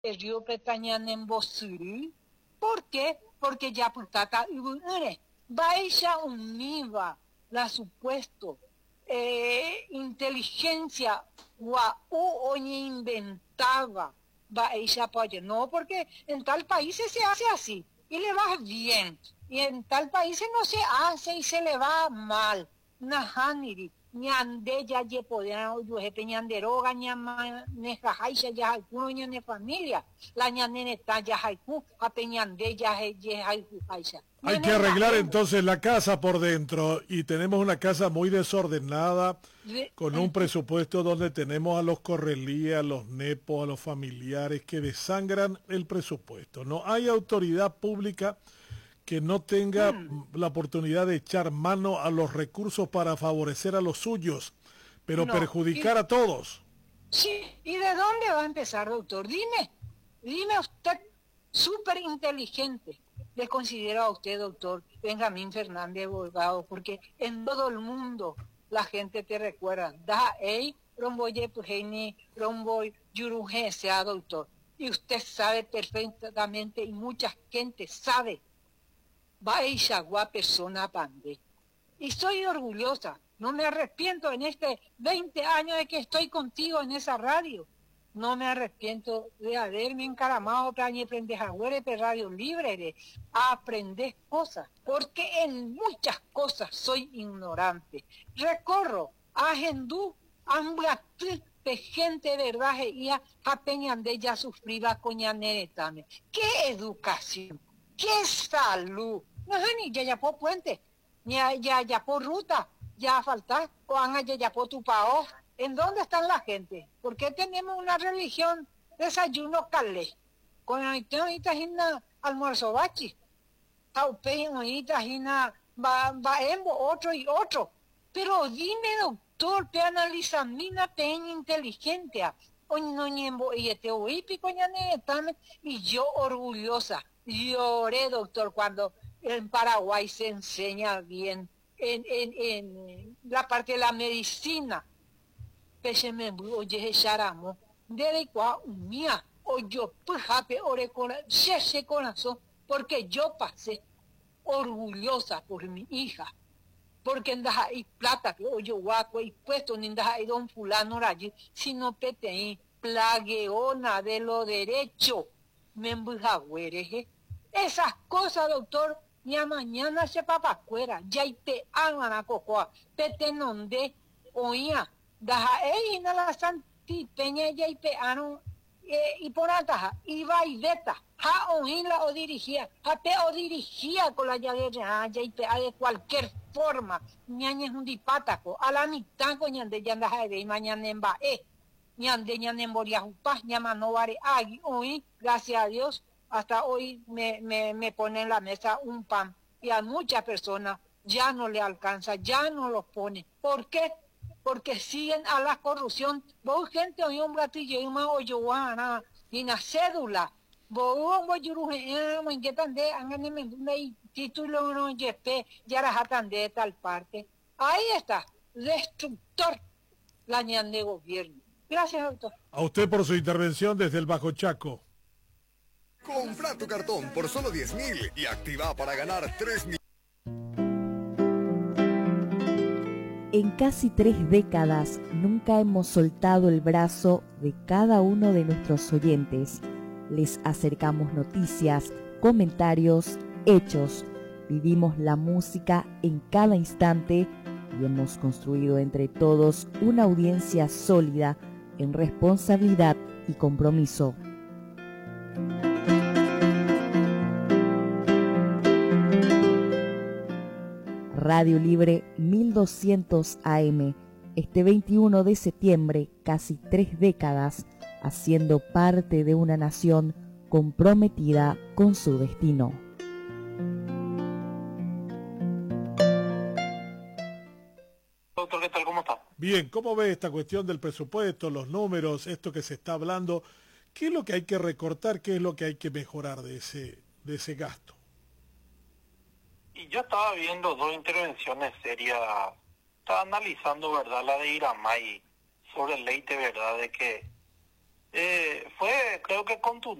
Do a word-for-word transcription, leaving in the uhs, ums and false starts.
el río Petañán en Bosuri. ¿Por qué? Porque ya putata ubunere. Vaya univa la supuesto eh, inteligencia wa u oñe inventaba. Va ella apoya. No, porque en tal país se hace así y le va bien. Y en tal país no se hace y se le va mal. Nahaniri. Ñande ya ye podían oye ñanderoga ñama neja haisha ya alguno ñane familia la ñanene ta ya haiku a peñande ya ye haiku haisha. Hay que arreglar entonces la casa por dentro y tenemos una casa muy desordenada con un presupuesto donde tenemos a los correlíes, a los nepos, a los familiares que desangran el presupuesto. No hay autoridad pública que no tenga hmm. la oportunidad de echar mano a los recursos para favorecer a los suyos, pero no, perjudicar y, a todos. Sí, ¿y de dónde va a empezar, doctor? Dime, dime usted, súper inteligente, le considero a usted, doctor Benjamín Fernández Bolgado, porque en todo el mundo la gente te recuerda, da, ey, romboye, pujeini, romboy, yuruje, sea doctor, y usted sabe perfectamente, y mucha gente sabe, va persona pande. Y soy orgullosa, no me arrepiento en este veinte años de que estoy contigo en esa radio. No me arrepiento de haberme encaramado para aprender a radio libre, de aprender cosas, porque en muchas cosas soy ignorante. Recorro a Gendú, a de gente verdad y a peñande ya sufriba coñaneretame. ¿Qué educación? ¿Qué salud? No es ni ya ya por puente, ni ya ya por ruta, ya falta, o han ya por tu pao. ¿En dónde están la gente? ¿Por qué tenemos una religión desayuno calé? Con ahorita hina almuerzo bachi, taupe ahorita hina va va embo otro y otro. Pero dime, doctor, pe analiza mina peña inteligente, oño no ñembo y este oipi coñane y yo orgullosa. Lloré, doctor, cuando en Paraguay se enseña bien en, en, en la parte de la medicina. Pese me oye charamo, de cua mía, o yo pujape ore con ese corazón, porque yo pasé orgullosa por mi hija. Porque en daja y plata, o yo guaco y puesto ni daja y don fulano allí, sino pete plagueona de lo derecho. Me embujagüereje. Esas cosas, doctor, ya mañana se papa fuera, ya y te hagan a cocoa, pete nonde, oía, daja e na la santi peña ya y pe ano, y por ataja, iba y veta, ja oíla o dirigía, ja te o dirigía con la llave ya y pe de cualquier forma, ñañe es un dipátaco, a la mitad con ñande ya andaja de mañana en ba, eh. Ñande ñande en Boriajupa, ñama no vare agui, hoy, gracias a Dios, hasta hoy me, me, me pone en la mesa un pan y a muchas personas ya no le alcanza, ya no los pone. ¿Por qué? Porque siguen a la corrupción. Vos gente hoy un platillo y más oyoana y una cédula. Vos un boyuruje, en que tan de, angan en título no yepe, ya la jatan de tal parte. Ahí está, destructor, la ñan de gobierno. Gracias, doctor. A usted por su intervención desde el Bajo Chaco. Compra tu cartón por solo diez mil y activa para ganar tres mil. En casi tres décadas nunca hemos soltado el brazo de cada uno de nuestros oyentes. Les acercamos noticias, comentarios, hechos. Vivimos la música en cada instante y hemos construido entre todos una audiencia sólida en responsabilidad y compromiso. Radio Libre mil doscientos A M, este veintiuno de septiembre, casi tres décadas, haciendo parte de una nación comprometida con su destino. Doctor, ¿qué tal? ¿Cómo está? Bien, ¿cómo ve esta cuestión del presupuesto, los números, esto que se está hablando? ¿Qué es lo que hay que recortar? ¿Qué es lo que hay que mejorar de ese, de ese gasto? Y yo estaba viendo dos intervenciones serias, estaba analizando, ¿verdad?, la de Iramay sobre el leite, ¿verdad?, de que eh, fue creo que